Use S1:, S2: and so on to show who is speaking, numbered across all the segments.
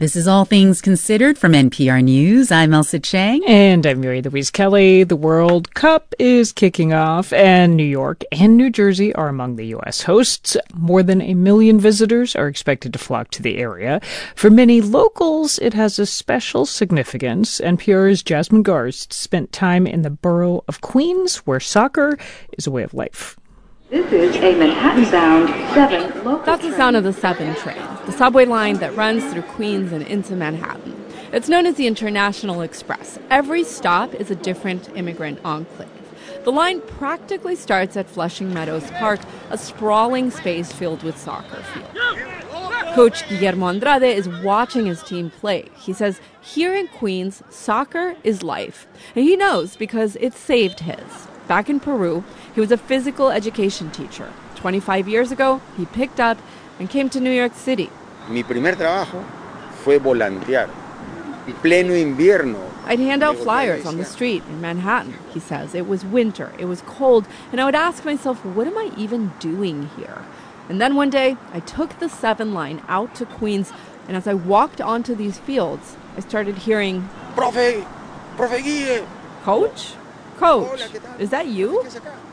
S1: This is All Things Considered from NPR News. I'm Elsa Chang.
S2: And I'm Mary Louise Kelly. The World Cup is kicking off, and New York and New Jersey are among the U.S. hosts. More than 1 million visitors are expected to flock to the area. For many locals, it has a special significance. NPR's Jasmine Garsd spent time in the borough of Queens, where soccer is a way of life.
S3: This is a Manhattan-bound 7 local
S4: That's the sound of the 7 train, the subway line that runs through Queens and into Manhattan. It's known as the International Express. Every stop is a different immigrant enclave. The line practically starts at Flushing Meadows Park, a sprawling space filled with soccer fields. Coach Guillermo Andrade is watching his team play. He says here in Queens, soccer is life. And he knows because it saved his. Back in Peru, he was a physical education teacher. 25 years ago, he picked up and came to New York City.
S5: Mi primer trabajo fue volantear. En pleno invierno.
S4: I'd hand out flyers on the street in Manhattan, he says. It was winter, it was cold, and I would ask myself, what am I even doing here? And then one day, I took the 7 line out to Queens, and as I walked onto these fields, I started hearing,
S5: Profe Guille.
S4: Coach? Coach, is that you?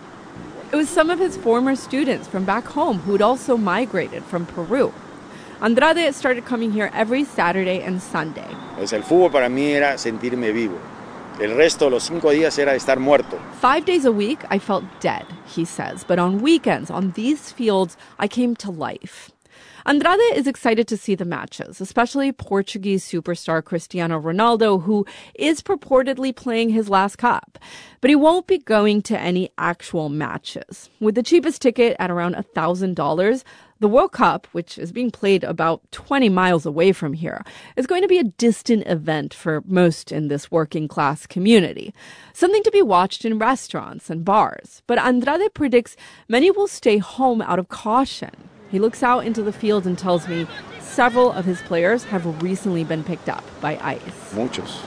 S4: It was some of his former students from back home who'd also migrated from Peru. Andrade started coming here every Saturday and Sunday.
S5: El fútbol para mí era sentirme vivo. El resto, los 5 días, era estar muerto.
S4: 5 days a week, I felt dead, he says. But on weekends, on these fields, I came to life. Andrade is excited to see the matches, especially Portuguese superstar Cristiano Ronaldo, who is purportedly playing his last cup. But he won't be going to any actual matches. With the cheapest ticket at around $1,000, the World Cup, which is being played about 20 miles away from here, is going to be a distant event for most in this working-class community. Something to be watched in restaurants and bars. But Andrade predicts many will stay home out of caution. He looks out into the field and tells me several of his players have recently been picked up by ICE.
S5: Muchos.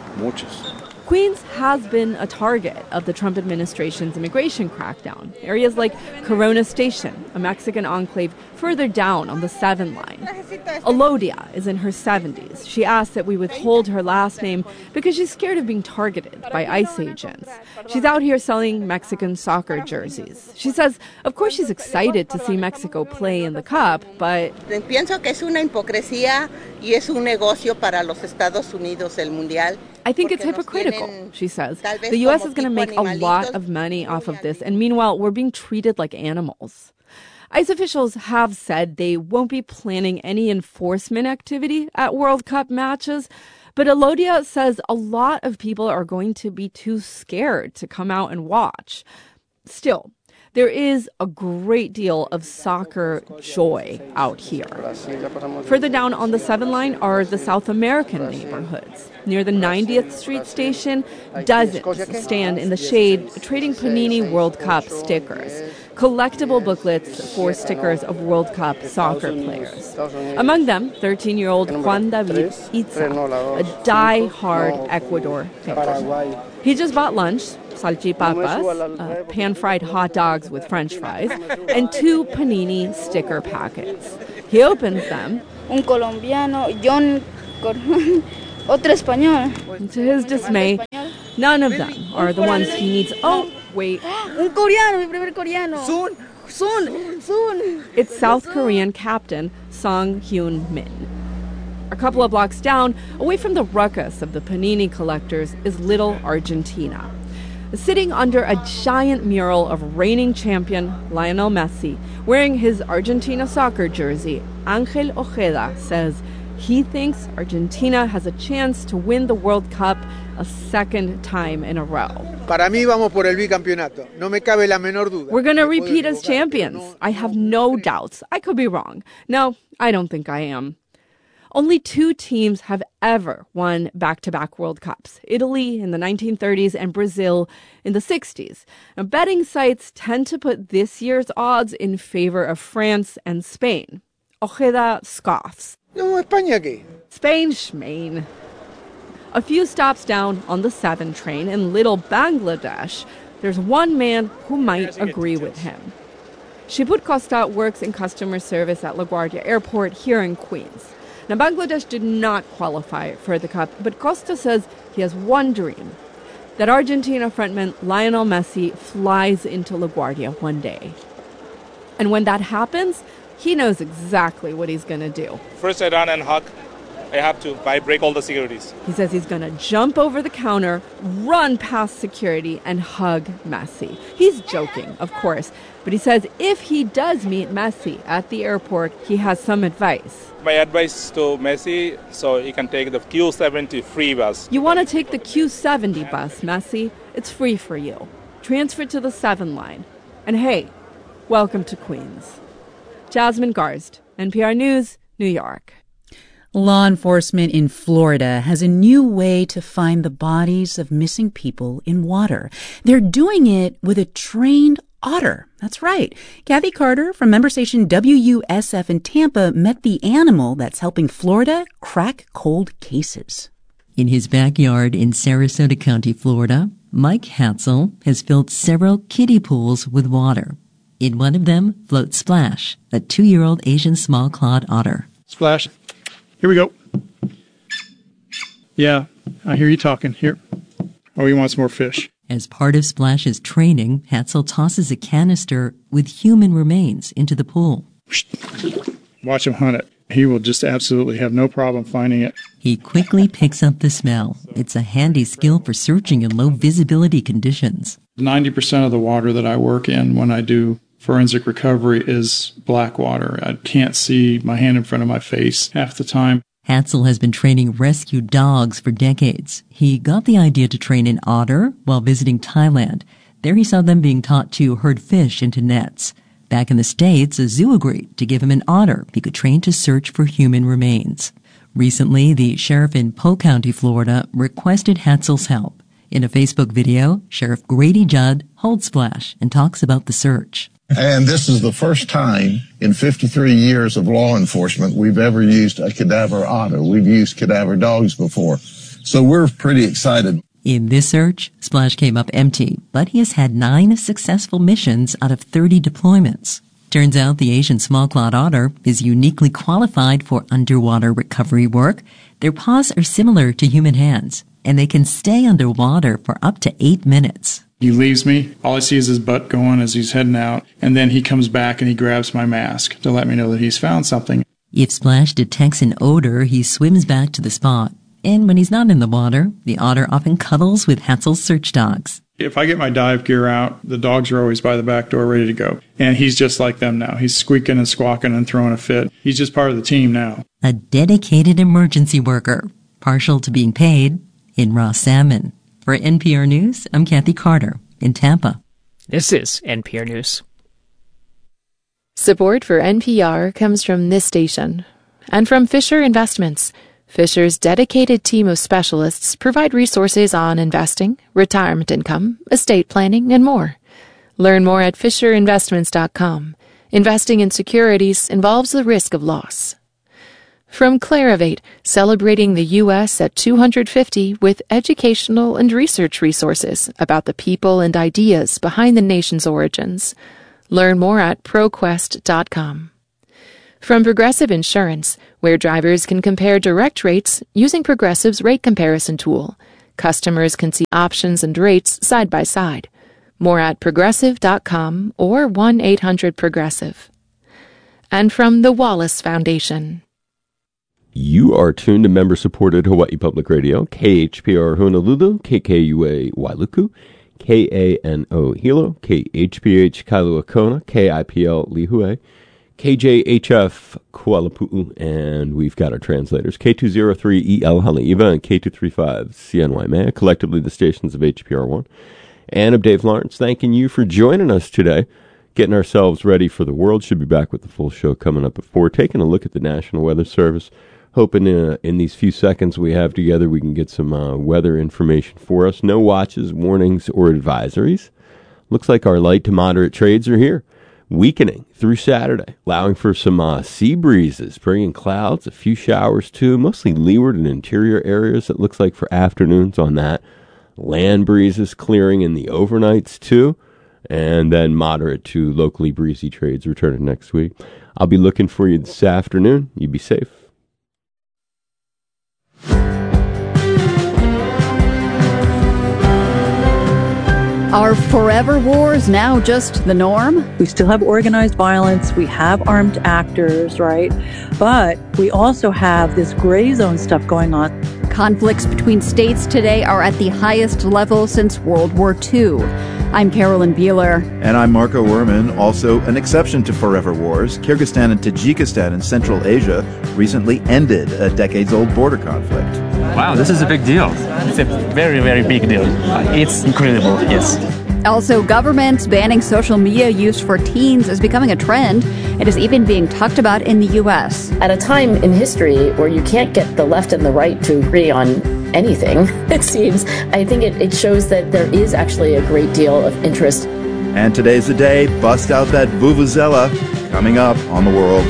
S4: Queens has been a target of the Trump administration's immigration crackdown. Areas like Corona Station, a Mexican enclave further down on the 7 line. Elodia is in her 70s. She asked that we withhold her last name because she's scared of being targeted by ICE agents. She's out here selling Mexican soccer jerseys. She says, of course she's excited to see Mexico play in the Cup, but
S6: Pienso que es una hipocresía y es un negocio para los Estados Unidos el Mundial.
S4: I think it's hypocritical, she says. The U.S. is going to make a lot of money off of this, and meanwhile, we're being treated like animals. ICE officials have said they won't be planning any enforcement activity at World Cup matches, but Elodia says a lot of people are going to be too scared to come out and watch. Still, there is a great deal of soccer joy out here. Further down on the 7 line are the South American neighborhoods. Near the 90th Street station, dozens stand in the shade trading Panini World Cup stickers, collectible booklets for stickers of World Cup soccer players. Among them, 13-year-old Juan David Itza, a die-hard Ecuador fan. He just bought lunch, salchipapas, pan-fried hot dogs with French fries, and 2 Panini sticker packets. He opens them.
S7: Un colombiano, John, otro español.
S4: To his dismay, none of them are the ones he needs. Oh, wait.
S7: Un coreano, mi primer coreano. Soon.
S4: It's South Korean captain Song Hyun Min. A couple of blocks down, away from the ruckus of the Panini collectors, is Little Argentina. Sitting under a giant mural of reigning champion Lionel Messi, wearing his Argentina soccer jersey, Ángel Ojeda says he thinks Argentina has a chance to win the World Cup a second time in a row.
S8: Para mí vamos por el bicampeonato. No me cabe la menor duda.
S4: We're going to repeat as champions. I have no doubts. I could be wrong. No, I don't think I am. Only 2 teams have ever won back-to-back World Cups, Italy in the 1930s and Brazil in the 60s. Now, betting sites tend to put this year's odds in favor of France and Spain. Ojeda scoffs.
S8: No, España qué?
S4: Spain, Schmain. A few stops down on the 7 train in Little Bangladesh, there's one man who might agree with him. Shibut Costa works in customer service at LaGuardia Airport here in Queens. Now, Bangladesh did not qualify for the Cup, but Costa says he has one dream, that Argentina frontman Lionel Messi flies into LaGuardia one day. And when that happens, he knows exactly what he's going to do.
S9: First I run and hug. I break all the securities.
S4: He says he's going to jump over the counter, run past security, and hug Messi. He's joking, of course, but he says if he does meet Messi at the airport, he has some advice.
S9: My advice to Messi, so he can take the Q70 free bus.
S4: You want to take the Q70 bus, Messi? It's free for you. Transfer to the 7 line. And hey, welcome to Queens. Jasmine Garsd, NPR News, New York.
S1: Law enforcement in Florida has a new way to find the bodies of missing people in water. They're doing it with a trained otter. That's right. Kathy Carter from member station WUSF in Tampa met the animal that's helping Florida crack cold cases.
S10: In his backyard in Sarasota County, Florida, Mike Hatzel has filled several kiddie pools with water. In one of them floats Splash, a 2-year-old Asian small-clawed otter.
S11: Splash. Here we go. Yeah, I hear you talking. Here. Oh, he wants more fish.
S10: As part of Splash's training, Hatzel tosses a canister with human remains into the pool.
S11: Watch him hunt it. He will just absolutely have no problem finding it.
S10: He quickly picks up the smell. It's a handy skill for searching in low visibility conditions.
S11: 90% of the water that I work in when I do forensic recovery is black water. I can't see my hand in front of my face half the time.
S10: Hatzel has been training rescue dogs for decades. He got the idea to train an otter while visiting Thailand. There he saw them being taught to herd fish into nets. Back in the States, a zoo agreed to give him an otter he could train to search for human remains. Recently, the sheriff in Polk County, Florida, requested Hatzel's help. In a Facebook video, Sheriff Grady Judd holds Splash and talks about the search.
S12: And this is the first time in 53 years of law enforcement we've ever used a cadaver otter. We've used cadaver dogs before. So we're pretty excited.
S10: In this search, Splash came up empty, but he has had 9 successful missions out of 30 deployments. Turns out the Asian small-clawed otter is uniquely qualified for underwater recovery work. Their paws are similar to human hands, and they can stay underwater for up to 8 minutes.
S11: He leaves me. All I see is his butt going as he's heading out. And then he comes back and he grabs my mask to let me know that he's found something.
S10: If Splash detects an odor, he swims back to the spot. And when he's not in the water, the otter often cuddles with Hatzel's search dogs.
S11: If I get my dive gear out, the dogs are always by the back door ready to go. And he's just like them now. He's squeaking and squawking and throwing a fit. He's just part of the team now.
S10: A dedicated emergency worker, partial to being paid in raw salmon. For NPR News, I'm Kathy Carter in Tampa.
S2: This is NPR News.
S13: Support for NPR comes from this station and from Fisher Investments. Fisher's dedicated team of specialists provide resources on investing, retirement income, estate planning, and more. Learn more at FisherInvestments.com. Investing in securities involves the risk of loss. From Clarivate, celebrating the U.S. at 250 with educational and research resources about the people and ideas behind the nation's origins. Learn more at ProQuest.com. From Progressive Insurance, where drivers can compare direct rates using Progressive's rate comparison tool. Customers can see options and rates side by side. More at Progressive.com or 1-800-PROGRESSIVE. And from the Wallace Foundation.
S14: You are tuned to member-supported Hawaii Public Radio, KHPR Honolulu, KKUA Wailuku, KANO Hilo, KHPH Kailua Kona, KIPL Lihue, KJHF Kuala Pu'u, and we've got our translators, K203EL Haleiwa and K235 CNY Mea, collectively the stations of HPR1. And I'm Dave Lawrence, thanking you for joining us today, getting ourselves ready for the world. Should be back with the full show coming up at 4, taking a look at the National Weather Service. Hoping in these few seconds we have together we can get some weather information for us. No watches, warnings, or advisories. Looks like our light to moderate trades are here. Weakening through Saturday, allowing for some sea breezes, bringing clouds, a few showers too, mostly leeward and interior areas, it looks like for afternoons on that. Land breezes clearing in the overnights too, and then moderate to locally breezy trades returning next week. I'll be looking for you this afternoon. You be safe.
S15: Are forever wars now just the norm?
S16: We still have organized violence. We have armed actors, right? But we also have this gray zone stuff going on.
S15: Conflicts between states today are at the highest level since World War II. I'm Carolyn Beeler.
S17: And I'm Marco Werman. Also an exception to forever wars. Kyrgyzstan and Tajikistan in Central Asia recently ended a decades-old border conflict.
S18: Wow, this is a big deal. It's a very, very big deal. It's incredible, yes.
S15: Also, governments banning social media use for teens is becoming a trend. It is even being talked about in the U.S.
S19: At a time in history where you can't get the left and the right to agree on anything, it seems, I think it shows that there is actually a great deal of interest.
S17: And today's the day. Bust out that vuvuzela. Coming up on The World.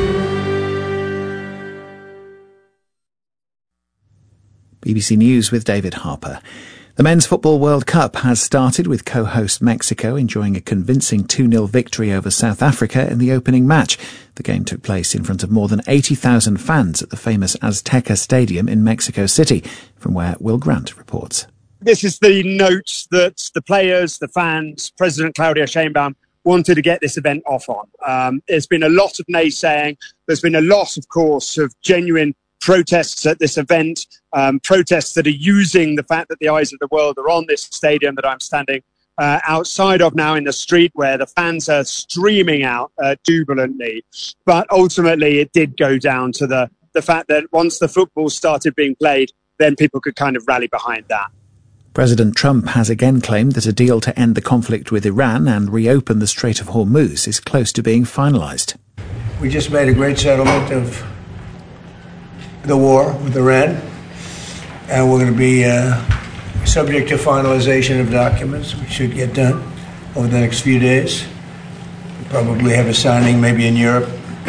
S20: BBC News with David Harper. The Men's Football World Cup has started with co-host Mexico enjoying a convincing 2-0 victory over South Africa in the opening match. The game took place in front of more than 80,000 fans at the famous Azteca Stadium in Mexico City, from where Will Grant reports.
S21: This is the note that the players, the fans, President Claudia Sheinbaum wanted to get this event off on. There's been a lot of naysaying. There's been a lot, of course, of genuine protests at this event, protests that are using the fact that the eyes of the world are on this stadium that I'm standing outside of now in the street, where the fans are streaming out jubilantly. But ultimately, it did go down to the fact that once the football started being played, then people could kind of rally behind that.
S20: President Trump has again claimed that a deal to end the conflict with Iran and reopen the Strait of Hormuz is close to being finalized.
S22: We just made a great settlement of the war with Iran, and we're going to be subject to finalization of documents, which should get done over the next few days. We'll probably have a signing maybe in Europe,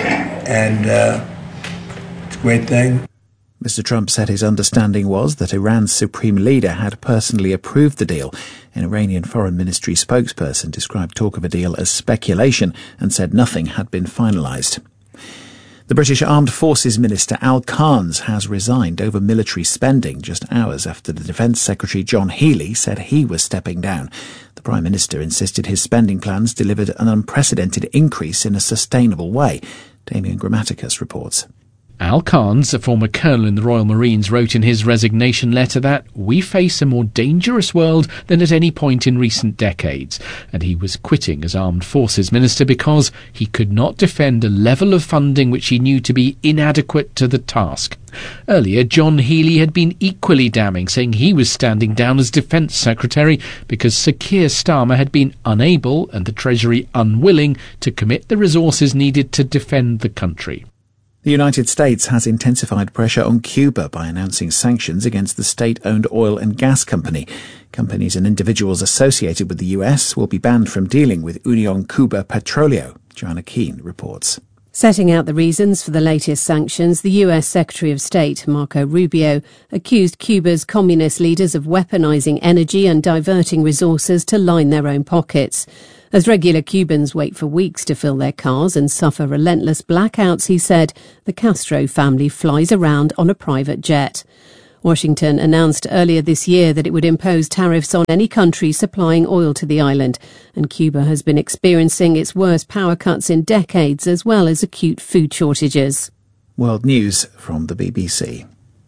S22: and it's a great thing.
S20: Mr. Trump said his understanding was that Iran's supreme leader had personally approved the deal. An Iranian Foreign Ministry spokesperson described talk of a deal as speculation and said nothing had been finalized. The British Armed Forces Minister Al Carnes has resigned over military spending just hours after the Defence Secretary John Healey said he was stepping down. The Prime Minister insisted his spending plans delivered an unprecedented increase in a sustainable way. Damien Grammaticus reports.
S23: Al Carnes, a former colonel in the Royal Marines, wrote in his resignation letter that we face a more dangerous world than at any point in recent decades, and he was quitting as Armed Forces Minister because he could not defend a level of funding which he knew to be inadequate to the task. Earlier, John Healey had been equally damning, saying he was standing down as Defence Secretary because Sir Keir Starmer had been unable, and the Treasury unwilling, to commit the resources needed to defend the country.
S20: The United States has intensified pressure on Cuba by announcing sanctions against the state-owned oil and gas company. Companies and individuals associated with the US will be banned from dealing with Unión Cuba Petróleo. Joanna Keane reports.
S24: Setting out the reasons for the latest sanctions, the US Secretary of State, Marco Rubio, accused Cuba's communist leaders of weaponizing energy and diverting resources to line their own pockets. As regular Cubans wait for weeks to fill their cars and suffer relentless blackouts, he said, the Castro family flies around on a private jet. Washington announced earlier this year that it would impose tariffs on any country supplying oil to the island, and Cuba has been experiencing its worst power cuts in decades, as well as acute food shortages.
S20: World News from the BBC.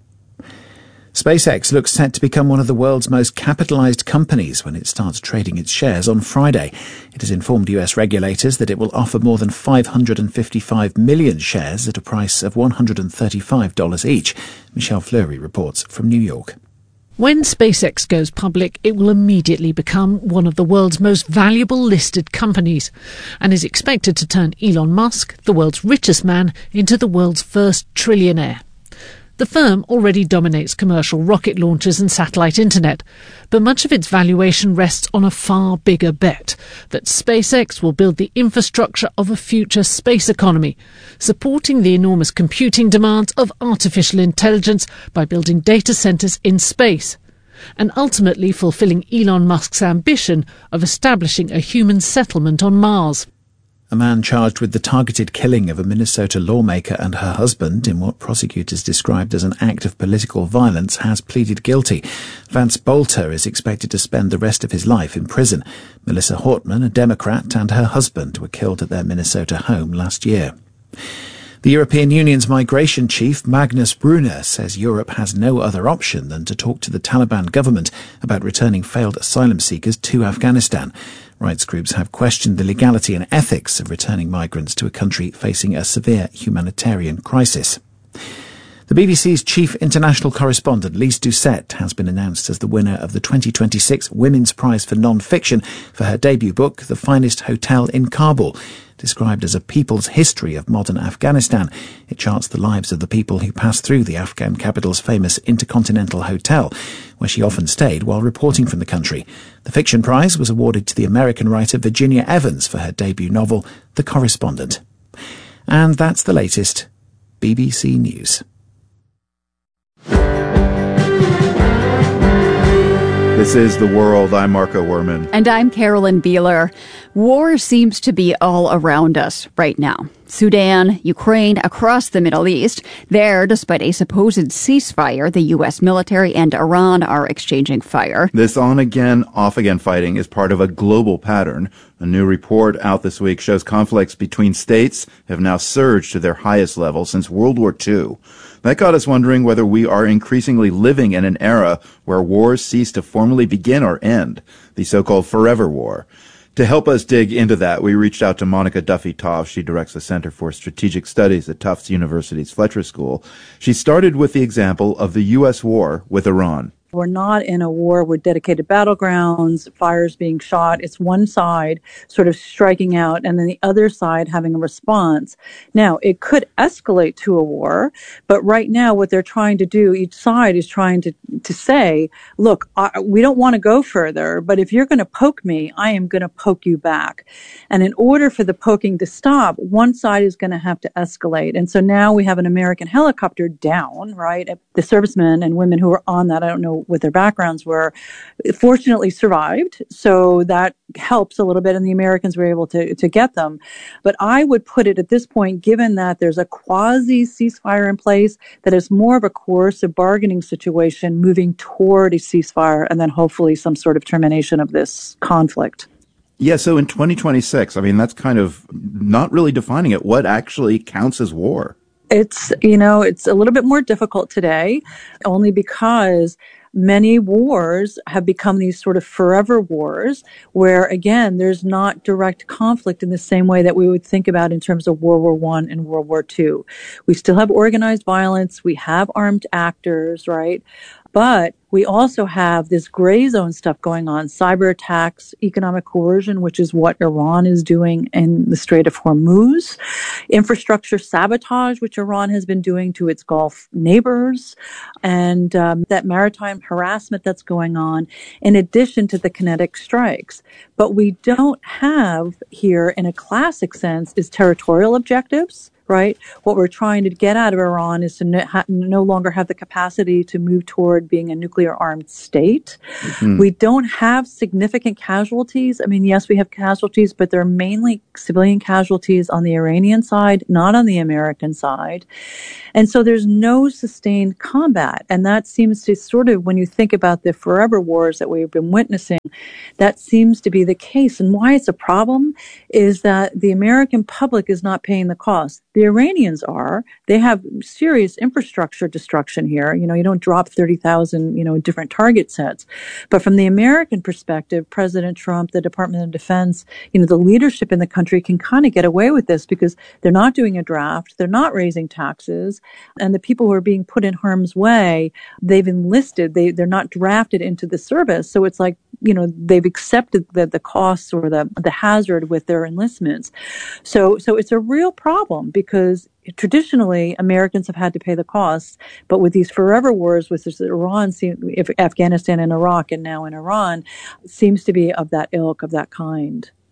S20: SpaceX looks set to become one of the world's most capitalized companies when it starts trading its shares on Friday. It has informed US regulators that it will offer more than 555 million shares at a price of $135 each. Michelle Fleury reports from New York.
S2: When SpaceX goes public, it will immediately become one of the world's most valuable listed companies and is expected to turn Elon Musk, the world's richest man, into the world's first trillionaire. The firm already dominates commercial rocket launches and satellite internet, but much of its valuation rests on a far bigger bet that SpaceX will build the infrastructure of a future space economy, supporting the enormous computing demands of artificial intelligence by building data centers in space, and ultimately fulfilling Elon Musk's ambition of establishing a human settlement on Mars.
S20: A man charged with the targeted killing of a Minnesota lawmaker and her husband in what prosecutors described as an act of political violence has pleaded guilty. Vance Bolter is expected to spend the rest of his life in prison. Melissa Hortman, a Democrat, and her husband were killed at their Minnesota home last year. The European Union's migration chief, Magnus Brunner, says Europe has no other option than to talk to the Taliban government about returning failed asylum seekers to Afghanistan. Rights groups have questioned the legality and ethics of returning migrants to a country facing a severe humanitarian crisis. The BBC's chief international correspondent, Lise Doucette, has been announced as the winner of the 2026 Women's Prize for Non-Fiction for her debut book, The Finest Hotel in Kabul. Described as a people's history of modern Afghanistan, it charts the lives of the people who passed through the Afghan capital's famous Intercontinental Hotel, where she often stayed while reporting from the country. The fiction prize was awarded to the American writer Virginia Evans for her debut novel, The Correspondent. And that's the latest. BBC News.
S17: This is The World. I'm Marco Werman.
S15: And I'm Carolyn Beeler. War seems to be all around us right now. Sudan, Ukraine, across the Middle East. There, despite a supposed ceasefire, the U.S. military and Iran are exchanging fire.
S17: This on-again, off-again fighting is part of a global pattern. A new report out this week shows conflicts between states have now surged to their highest level since World War II. That got us wondering whether we are increasingly living in an era where wars cease to formally begin or end, the so-called forever war. To help us dig into that, we reached out to Monica Duffy-Toft. She directs the Center for Strategic Studies at Tufts University's Fletcher School. She started with the example of the U.S. war with Iran.
S16: We're not in a war with dedicated battlegrounds, fires being shot. It's one side sort of striking out and then the other side having a response. Now, it could escalate to a war, but right now what they're trying to do, each side is trying to say, look, we don't want to go further, but if you're going to poke me, I am going to poke you back. And in order for the poking to stop, one side is going to have to escalate. And so now we have an American helicopter down, right? The servicemen and women who were on that, I don't know what their backgrounds were, fortunately survived. So that helps a little bit, and the Americans were able to get them. But I would put it at this point, given that there's a quasi-ceasefire in place, that is more of a coercive bargaining situation moving toward a ceasefire and then hopefully some sort of termination of this conflict.
S17: Yeah, so in 2026, I mean, that's kind of not really defining it. What actually counts as war?
S16: It's a little bit more difficult today, only because many wars have become these sort of forever wars where, again, there's not direct conflict in the same way that we would think about in terms of World War I and World War II. We still have organized violence. We have armed actors, right? But we also have this gray zone stuff going on, cyber attacks, economic coercion, which is what Iran is doing in the Strait of Hormuz, infrastructure sabotage, which Iran has been doing to its Gulf neighbors, and that maritime harassment that's going on, in addition to the kinetic strikes. But we don't have here, in a classic sense, is territorial objectives. Right? What we're trying to get out of Iran is to no longer have the capacity to move toward being a nuclear armed state. Mm-hmm. We don't have significant casualties. I mean, yes, we have casualties, but they're mainly civilian casualties on the Iranian side, not on the American side. And so there's no sustained combat. And that seems to sort of, when you think about the forever wars that we've been witnessing, that seems to be the case. And why it's a problem is that the American public is not paying the cost. The Iranians are. They have serious infrastructure destruction here. You don't drop 30,000, different target sets. But from the American perspective, President Trump, the Department of Defense, the leadership in the country can kind of get away with this because they're not doing a draft. They're not raising taxes. And the people who are being put in harm's way, they've enlisted. They're not drafted into the service. So it's like, they've accepted the costs or the hazard with their enlistments. So it's a real problem because traditionally Americans have had to pay the costs, but with these forever wars, with Iran, Afghanistan and Iraq, and now in Iran, seems to be of that ilk, of that kind.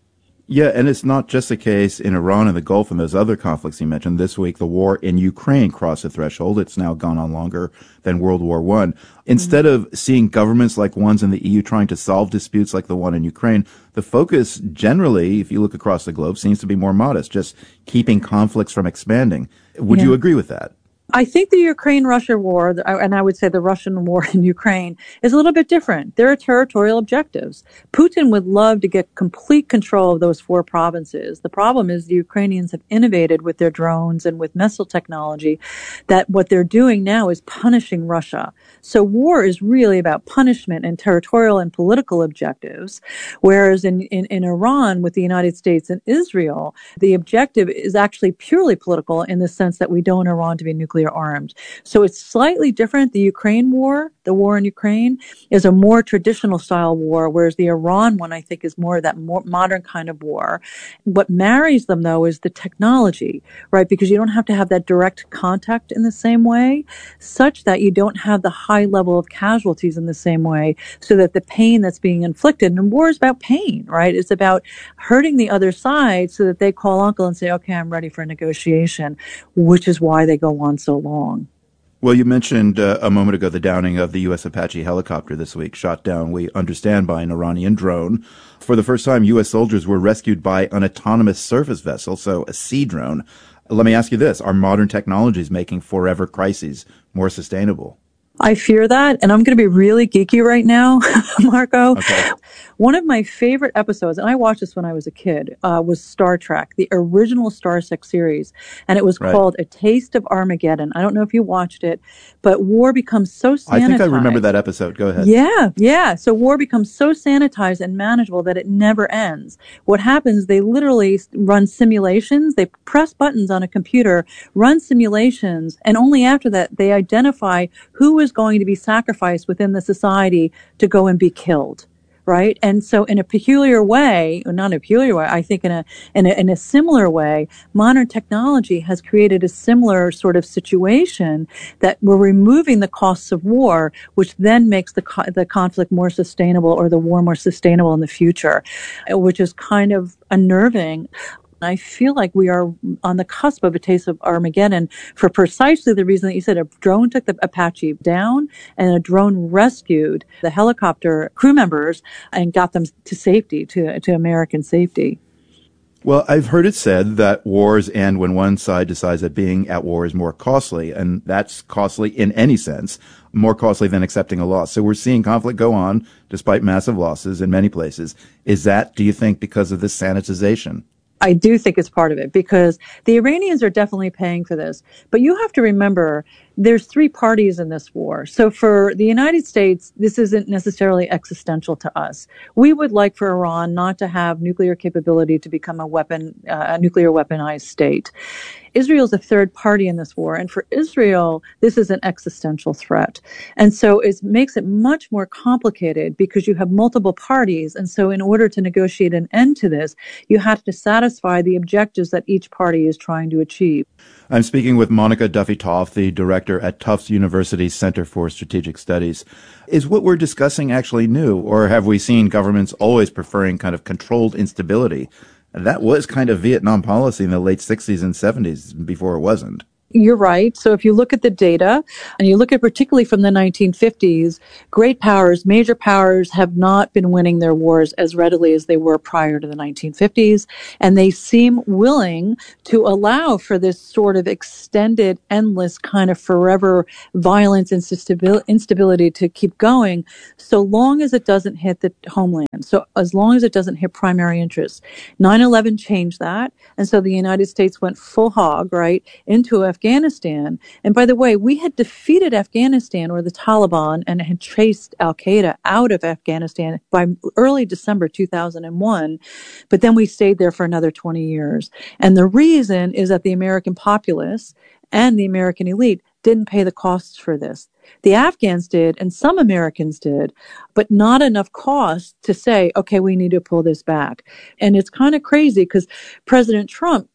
S17: Yeah, and it's not just the case in Iran and the Gulf and those other conflicts you mentioned. This week, the war in Ukraine crossed a threshold. It's now gone on longer than World War I. Instead of seeing governments like ones in the EU trying to solve disputes like the one in Ukraine, the focus generally, if you look across the globe, seems to be more modest, just keeping conflicts from expanding. Would you agree with that?
S16: I think the Ukraine-Russia war, and I would say the Russian war in Ukraine, is a little bit different. There are territorial objectives. Putin would love to get complete control of those 4 provinces. The problem is the Ukrainians have innovated with their drones and with missile technology that what they're doing now is punishing Russia. So war is really about punishment and territorial and political objectives, whereas in Iran with the United States and Israel, the objective is actually purely political in the sense that we don't want Iran to be nuclear armed. So it's slightly different. The Ukraine war, the war in Ukraine, is a more traditional style war, whereas the Iran one, I think, is more of that more modern kind of war. What marries them, though, is the technology, right? Because you don't have to have that direct contact in the same way, such that you don't have the high level of casualties in the same way, so that the pain that's being inflicted, and war is about pain, right? It's about hurting the other side so that they call uncle and say, okay, I'm ready for a negotiation, which is why they go on so long.
S17: Well, you mentioned a moment ago the downing of the U.S. Apache helicopter this week, shot down, we understand, by an Iranian drone. For the first time, U.S. soldiers were rescued by an autonomous surface vessel, so a sea drone. Let me ask you this. Are modern technologies making forever crises more sustainable?
S16: I fear that, and I'm going to be really geeky right now, Marco.
S17: Okay.
S16: One of my favorite episodes, and I watched this when I was a kid, was Star Trek, the original Star Trek series, and it was called A Taste of Armageddon. I don't know if you watched it, but war becomes so sanitized.
S17: I think I remember that episode. Go ahead.
S16: Yeah. So war becomes so sanitized and manageable that it never ends. What happens, they literally run simulations. They press buttons on a computer, run simulations, and only after that they identify who is going to be sacrificed within the society to go and be killed. Right. And so in a peculiar way, or not a peculiar way, I think in a similar way, modern technology has created a similar sort of situation that we're removing the costs of war, which then makes the conflict more sustainable, or the war more sustainable in the future, which is kind of unnerving. I feel like we are on the cusp of a taste of Armageddon for precisely the reason that you said. A drone took the Apache down, and a drone rescued the helicopter crew members and got them to safety, to American safety.
S17: Well, I've heard it said that wars end when one side decides that being at war is more costly, and that's costly in any sense, more costly than accepting a loss. So we're seeing conflict go on despite massive losses in many places. Is that, do you think, because of this sanitization?
S16: I do think it's part of it, because the Iranians are definitely paying for this. But you have to remember, there's 3 parties in this war. So for the United States, this isn't necessarily existential to us. We would like for Iran not to have nuclear capability to become a nuclear weaponized state. Israel's a third party in this war, and for Israel, this is an existential threat. And so it makes it much more complicated, because you have multiple parties, and so in order to negotiate an end to this, you have to satisfy the objectives that each party is trying to achieve.
S17: I'm speaking with Monica Duffy-Toft, the director at Tufts University's Center for Strategic Studies. Is what we're discussing actually new, or have we seen governments always preferring kind of controlled instability? That was kind of Vietnam policy in the late 60s and 70s before it wasn't.
S16: You're right. So if you look at the data, and you look at particularly from the 1950s, great powers, major powers have not been winning their wars as readily as they were prior to the 1950s. And they seem willing to allow for this sort of extended, endless kind of forever violence and instability to keep going, so long as it doesn't hit the homeland. So as long as it doesn't hit primary interests. 9/11 changed that. And so the United States went full hog, right, into Afghanistan. And by the way, we had defeated Afghanistan, or the Taliban, and had chased al-Qaeda out of Afghanistan by early December 2001. But then we stayed there for another 20 years. And the reason is that the American populace and the American elite didn't pay the costs for this. The Afghans did, and some Americans did, but not enough cost to say, okay, we need to pull this back. And it's kind of crazy, because President Trump,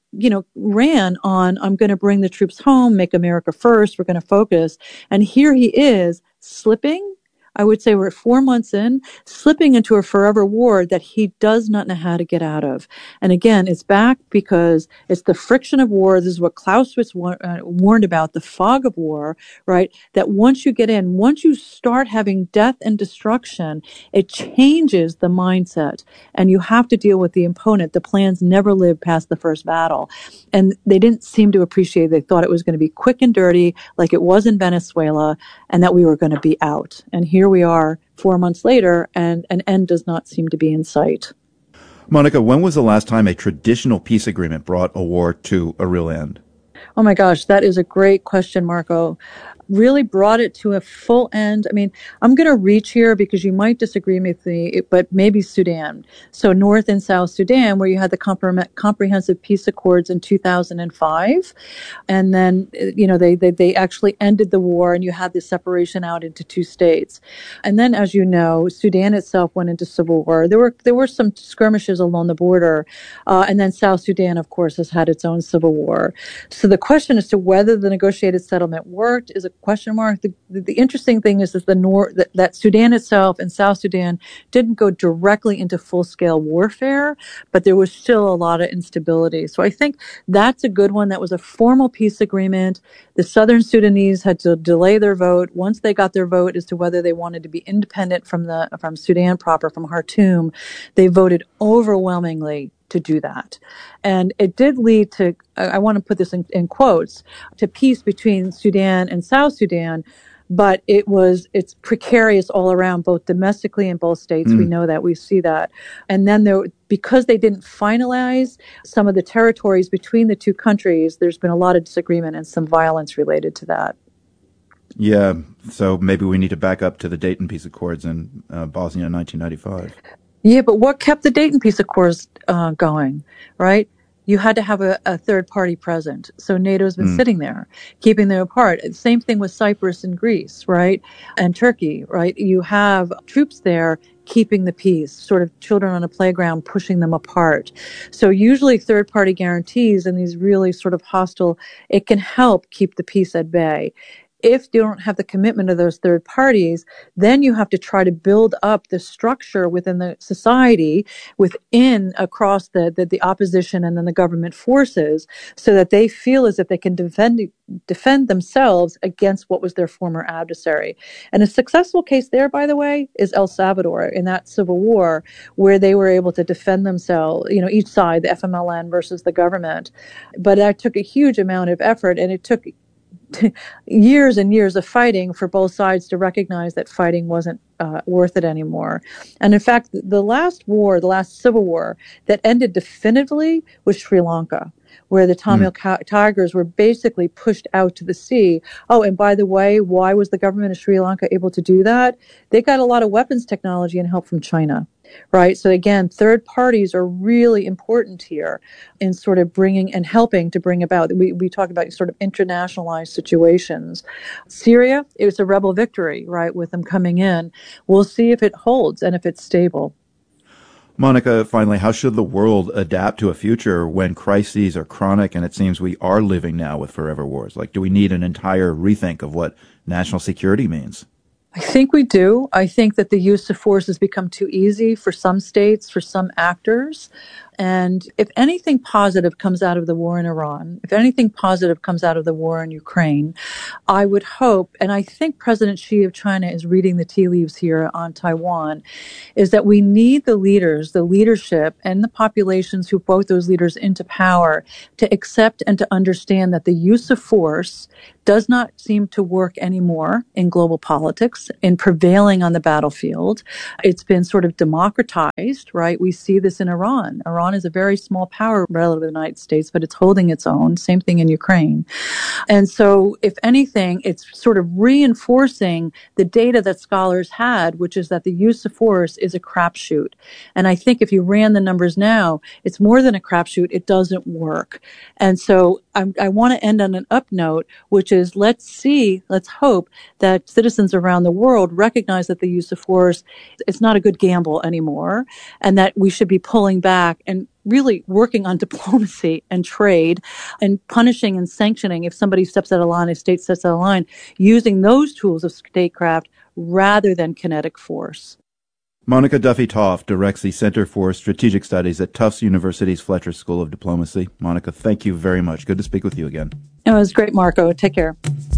S16: ran on, I'm going to bring the troops home, make America first, we're going to focus. And here he is slipping. I would say we're 4 months in, slipping into a forever war that he does not know how to get out of. And again, it's back because it's the friction of war. This is what Clausewitz warned about, the fog of war, right? That once you get in, once you start having death and destruction, it changes the mindset. And you have to deal with the opponent. The plans never lived past the first battle. And they didn't seem to appreciate it. They thought it was going to be quick and dirty, like it was in Venezuela, and that we were going to be out. And here we are 4 months later, and an end does not seem to be in sight.
S17: Monica, when was the last time a traditional peace agreement brought a war to a real end?
S16: Oh my gosh, that is a great question, Marco. Really brought it to a full end. I mean, I'm going to reach here because you might disagree with me, but maybe Sudan. So North and South Sudan, where you had the comprehensive peace accords in 2005. And then, they actually ended the war and you had the separation out into two states. And then, as you know, Sudan itself went into civil war. There were some skirmishes along the border. And then South Sudan, of course, has had its own civil war. So the question as to whether the negotiated settlement worked is a question mark. The interesting thing is that Sudan itself and South Sudan didn't go directly into full-scale warfare, but there was still a lot of instability. So I think that's a good one. That was a formal peace agreement. The Southern Sudanese had to delay their vote. Once they got their vote as to whether they wanted to be independent from Sudan proper, from Khartoum, they voted overwhelmingly to do that. And it did lead to, I want to put this in quotes, to peace between Sudan and South Sudan, but it's precarious all around, both domestically in both states. We know that, we see that. And then because they didn't finalize some of the territories between the two countries, there's been a lot of disagreement and some violence related to that.
S17: Yeah, so maybe we need to back up to the Dayton Peace Accords in Bosnia in 1995.
S16: Yeah, but what kept the Dayton Peace Accords going, right? You had to have a third party present. So NATO's been sitting there, keeping them apart. Same thing with Cyprus and Greece, right? And Turkey, right? You have troops there keeping the peace, sort of children on a playground, pushing them apart. So usually third party guarantees in these really sort of hostile, it can help keep the peace at bay. If you don't have the commitment of those third parties, then you have to try to build up the structure within the society, across the opposition and then the government forces, so that they feel as if they can defend themselves against what was their former adversary. And a successful case there, by the way, is El Salvador in that civil war, where they were able to defend themselves, each side, the FMLN versus the government. But that took a huge amount of effort, and it took years and years of fighting for both sides to recognize that fighting wasn't worth it anymore. And in fact, the last civil war that ended definitively was Sri Lanka, where the Tamil Tigers were basically pushed out to the sea. Oh, and by the way, why was the government of Sri Lanka able to do that? They got a lot of weapons technology and help from China. Right. So again, third parties are really important here in sort of bringing and helping to bring about. We talk about sort of internationalized situations. Syria, it was a rebel victory, right, with them coming in. We'll see if it holds and if it's stable.
S17: Monica, finally, how should the world adapt to a future when crises are chronic and it seems we are living now with forever wars? Like, do we need an entire rethink of what national security means?
S16: I think we do. I think that the use of force has become too easy for some states, for some actors. And if anything positive comes out of the war in Iran, if anything positive comes out of the war in Ukraine, I would hope, and I think President Xi of China is reading the tea leaves here on Taiwan, is that we need the leaders, the leadership, and the populations who vote those leaders into power to accept and to understand that the use of force does not seem to work anymore in global politics, in prevailing on the battlefield. It's been sort of democratized, right? We see this in Iran. Iran is a very small power relative to the United States, but it's holding its own. Same thing in Ukraine. And so, if anything, it's sort of reinforcing the data that scholars had, which is that the use of force is a crapshoot. And I think if you ran the numbers now, it's more than a crapshoot. It doesn't work. And so I want to end on an up note, which is let's hope that citizens around the world recognize that the use of force is not a good gamble anymore, and that we should be pulling back and really working on diplomacy and trade and punishing and sanctioning if somebody steps out of line, if state steps out of line, using those tools of statecraft rather than kinetic force.
S17: Monica Duffy-Toft directs the Center for Strategic Studies at Tufts University's Fletcher School of Diplomacy. Monica, thank you very much. Good to speak with you again.
S16: It was great, Marco. Take care.